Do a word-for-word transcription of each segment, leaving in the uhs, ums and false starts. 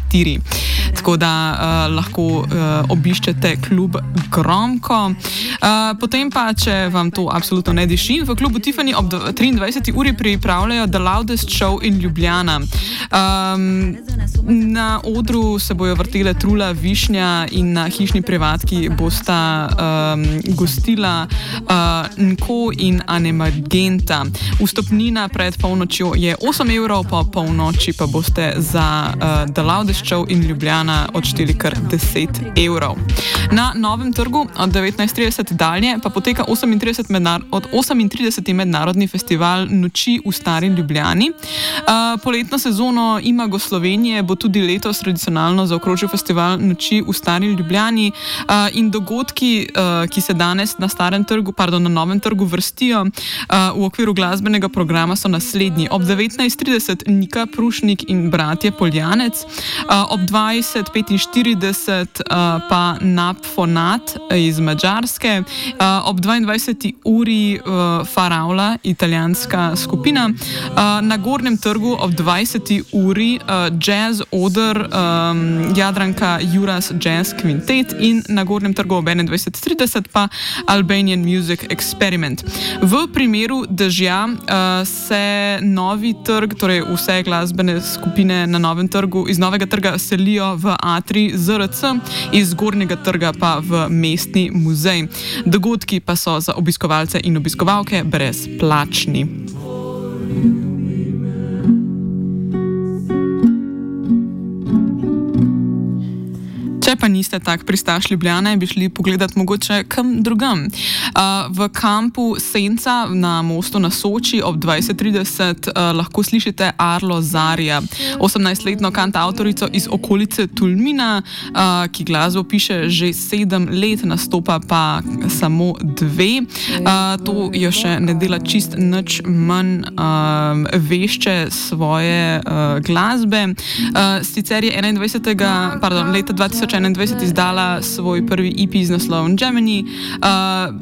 štiri. Tako da uh, lahko uh, obiščete klub Gromko. Uh, potem pa, če vam to absolutno ne diši, v klubu Tiffany ob triindvajseti uri pripravljajo The Loudest Show in Ljubljana. Um, na odru se bojo vrtele Trula, Višnja in na hišni privatki bosta um, gostila uh, Nko in Anemagenta. Vstopnina pred polnočjo je osem evrov, po polnoči pa boste za uh, The Loudest Show in Ljubljana odšteli kar deset evrov. Na Novem trgu od devetnajst trideset dalje pa poteka osemintrideseti mednar- od osemintrideseti mednarodni festival Noči v Stari Ljubljani. Uh, poletno sezono Imago Slovenije bo tudi letos tradicionalno zaokrožil festival Noči v Stari Ljubljani uh, in dogodki, uh, ki se danes na Starem trgu, pardon, na Novem trgu vrstijo uh, v okviru glasbenega programa so naslednji. Ob devetnajst trideset Nika Prušnik in bratje Poljanec, uh, ob dvajset petinštirideset uh, pa Napfonat iz Madžarske, uh, ob dvaindvajseti uri uh, Faraula, italijanska skupina, uh, na Gornjem trgu ob dvajseti uri uh, jazz oder um, Jadranka Juras Jazz Quintet in na Gornjem trgu ob enaindvajset trideset pa Albanian Music Experiment. V primeru dežja uh, se novi trg, torej vse glasbene skupine na Novem trgu, iz Novega trga selijo v Atrij Z R C, iz Gornjega trga pa v Mestni muzej. Dogodki pa so za obiskovalce in obiskovalke brezplačni. Če pa niste tak pristaš Ljubljane, bi šli pogledat mogoče kam drugam. Uh, v kampu Senca na mostu na Soči ob dvajset trideset uh, lahko slišite Arlo Zarja, osemnajstletno kantavtorico iz okolice Tolmina, uh, ki glasbo piše že sedem let, nastopa pa samo dve. Uh, to jo še ne dela čist nič manj uh, vešče svoje uh, glasbe. Uh, sicer je enaindvajsetega pardon, leta dva tisoč enaindvajset izdala svoj prvi E P z naslovom Gemini. Uh,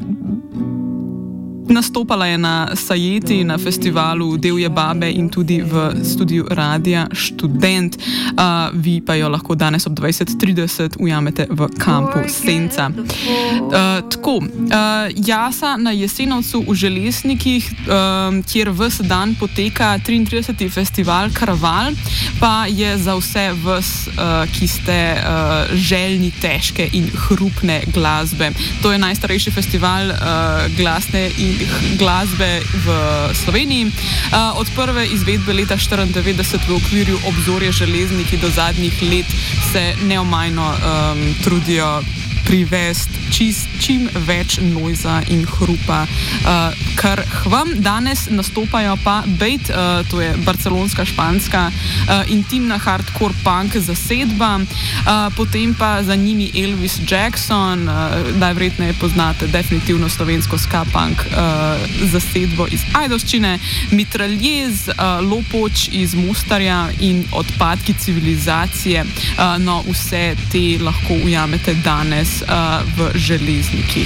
Nastopala je na Sajeti, na festivalu Devje babe in tudi v studiu Radia Študent. Uh, vi pa jo lahko danes ob dvajset trideset ujamete v kampu Senca. Uh, tako, uh, Jasa na Jesenovcu v Železnikih, uh, kjer ves dan poteka triintrideseti festival Karaval, pa je za vse vas, uh, ki ste uh, željni težke in hrupne glasbe. To je najstarejši festival uh, glasne in glasbe v Sloveniji. Uh, od prve izvedbe leta štiriindevetdeset v okviru Obzorja Železniki do zadnjih let se neomajno um, trudijo privesti čist, čim več nojza in hrupa uh, kar hvam. Danes nastopajo pa Bait, uh, to je barcelonska, španska, uh, intimna hardcore punk zasedba, uh, potem pa za njimi Elvis Jackson, uh, najverjetneje poznate definitivno slovensko ska punk uh, zasedbo iz Ajdovščine, Mitraljez, uh, Lopoč iz Mostarja in Odpadki civilizacije. Uh, no, vse te lahko ujamete danes uh, v Železnikih.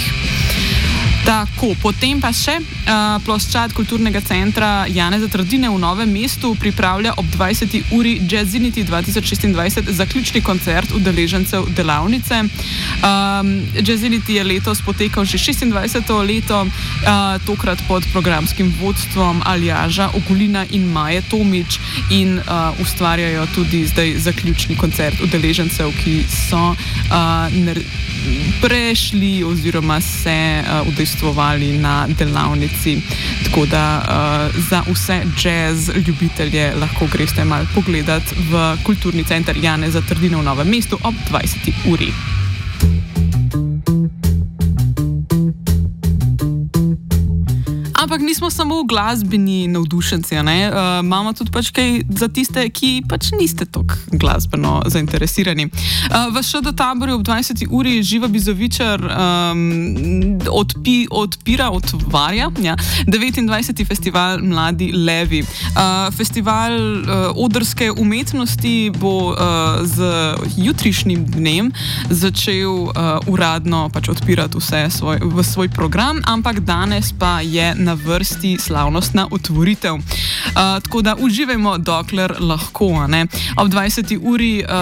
Tako, potem pa še uh, ploščad kulturnega centra Janeza Trdine v Novem mestu pripravlja ob dvajseti uri Jazzinity dva tisoč šestindvajset zaključni koncert udeležencev delavnice. Um, Jazzinity je letos potekal že šestindvajseto leto, uh, tokrat pod programskim vodstvom Aljaža Ogulina in Maje Tomič in uh, ustvarjajo tudi zdaj zaključni koncert udeležencev, ki so uh, ner- prešli oziroma se uh, udejstvovali na delavnici. Tako da uh, za vse jazz ljubitelje lahko greste malo pogledat v kulturni center Janeza Trdine v Novem mestu ob dvajseti uri. Ampak nismo samo glasbeni navdušenci, ne? Uh, imamo tudi pač kaj za tiste, ki pač niste toliko glasbeno zainteresirani. Uh, v ŠD Taboru ob dvajseti uri Živa Bizovičar um, odpi, odpira, otvarja ja, devetindvajseti festival Mladi levi. Uh, festival uh, odrske umetnosti bo uh, z jutrišnjim dnem začel uh, uradno pač odpirati vse svoj, v svoj program, ampak danes pa je na vrsti slavnostna otvoritev. Uh, tako da uživajmo, dokler lahko. Ne? Ob dvajseti uri uh,